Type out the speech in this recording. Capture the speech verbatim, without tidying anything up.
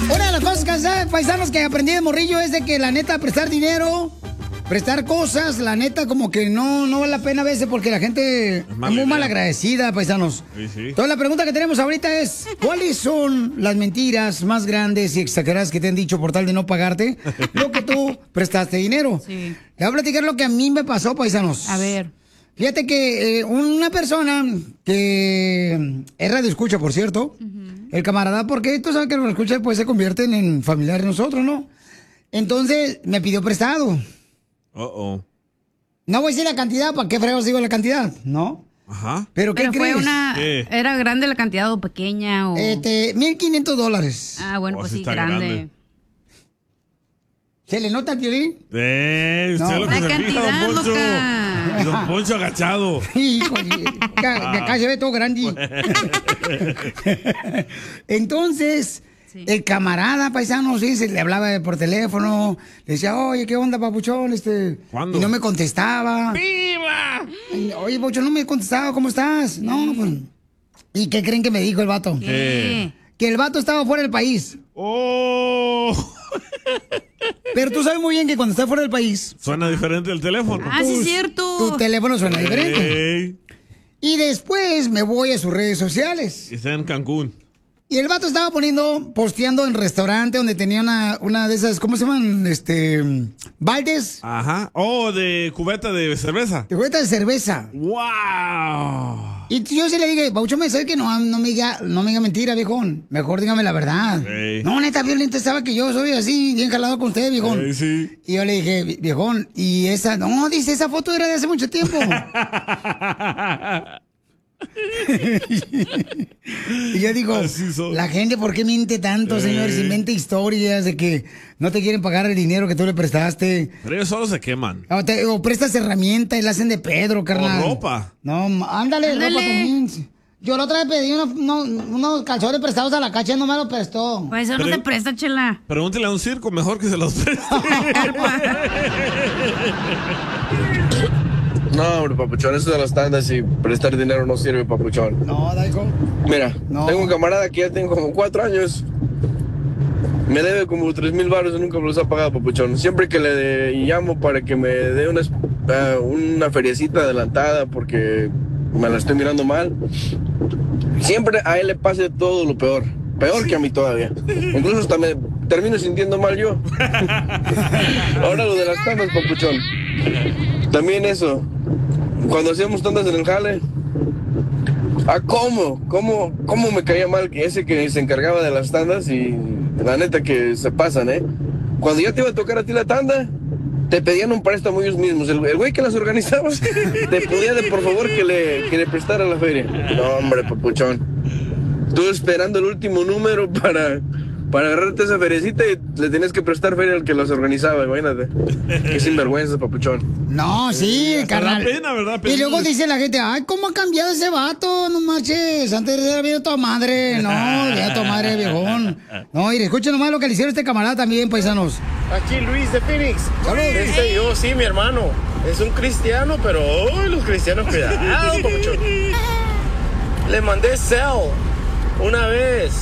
Una de las cosas que, paisanos, que aprendí de morrillo es de que la neta prestar dinero, prestar cosas, la neta como que no, no vale la pena a veces porque la gente es, es muy mal agradecida, paisanos. Sí, sí. Entonces la pregunta que tenemos ahorita es, ¿cuáles son las mentiras más grandes y exageradas que te han dicho por tal de no pagarte lo que tú prestaste dinero? Sí. Le voy a platicar lo que a mí me pasó, paisanos. A ver. Fíjate que eh, una persona que es radio escucha, por cierto, uh-huh. el camarada, porque tú sabes que los escucha pues se convierten en familiares de nosotros, ¿no? Entonces me pidió prestado. Uh-oh. No voy a decir la cantidad, ¿para qué fregos digo la cantidad? ¿No? Ajá. ¿Pero qué Pero crees? Fue una, ¿Qué? ¿Era grande la cantidad o pequeña? O... Este, mil quinientos dólares. Ah, bueno, Oh, pues sí sí, está grande. grande. ¿Se le nota el violín? Eh, usted No. lo que La se fija, cantidad, don Poncho. loca. Don Poncho agachado. Híjole, acá, de acá se ve todo grande. Entonces, sí. el camarada paisano, sí, se le hablaba por teléfono, le decía, oye, ¿qué onda, papuchón? Este, ¿Cuándo? Y no me contestaba. ¡Viva! Oye, papuchón, no me contestaba, ¿cómo estás? No, pues. ¿Y qué creen que me dijo el vato? ¿Qué? Que el vato estaba fuera del país. ¡Oh! Pero tú sabes muy bien que cuando estás fuera del país... Suena diferente el teléfono. Ah, sí, tu, es cierto. Tu teléfono suena diferente. Hey. Y después me voy a sus redes sociales. Y está en Cancún. Y el vato estaba poniendo, posteando en restaurante donde tenía una, una de esas, ¿cómo se llaman? Este, baldes. Ajá. Oh, de cubeta de cerveza. De cubeta de cerveza. ¡Wow! Y yo sí le dije, Paucho, me sabe que no, no me diga, no me diga mentira, viejón. Mejor dígame la verdad. Hey. No, neta, violento, sabe que yo soy así, bien jalado con usted, viejón. Hey, sí. Y yo le dije, viejón, y esa, no, dice, esa foto era de hace mucho tiempo. Y yo digo, la gente, ¿por qué miente tanto, eh. señores? Inventa historias de que no te quieren pagar el dinero que tú le prestaste. Pero ellos solo se queman. O, te, o prestas herramientas y la hacen de Pedro, carnal. O ropa. No, ándale, ándale. ropa también. Yo la otra vez pedí unos, unos, unos calzones prestados a la cacha y no me los prestó. Pues eso Pero, no se presta, chela. Pregúntele a un circo, mejor que se los preste. No, hombre, papuchón, eso de las tandas y prestar dinero no sirve, papuchón. No, Daigo. Mira, no. tengo un camarada que ya tengo como cuatro años. Me debe como tres mil baros y nunca me los ha pagado, papuchón. Siempre que le de, llamo para que me dé una, uh, una feriecita adelantada porque me la estoy mirando mal, siempre a él le pase todo lo peor. Peor que a mí todavía. Incluso hasta me termino sintiendo mal yo. Ahora lo de las tandas, papuchón. También eso. Cuando hacíamos tandas en el jale. Ah, ¿cómo? ¿Cómo? ¿Cómo me caía mal que ese que se encargaba de las tandas? Y la neta que se pasan, ¿eh? Cuando ya te iba a tocar a ti la tanda, te pedían un préstamo ellos mismos. El, el güey que las organizaba te pedía de por favor que le, que le prestara la feria. No, hombre, papuchón. Tú esperando el último número para, para agarrarte esa feriecita y le tenías que prestar feria al que las organizaba, imagínate. Qué sinvergüenza, papuchón. No, sí, eh, carnal. Pena, ¿verdad? Pena. Y luego dice la gente, ay, ¿cómo ha cambiado ese vato? No marches, antes era bien a tu madre. No, bien a tu madre, viejón. No, y escuchen nomás lo que le hicieron a este camarada también, paisanos. Aquí Luis de Phoenix. Este, yo, sí, mi hermano. Es un cristiano, pero oh, los cristianos, cuidado, papuchón. Le mandé cel una vez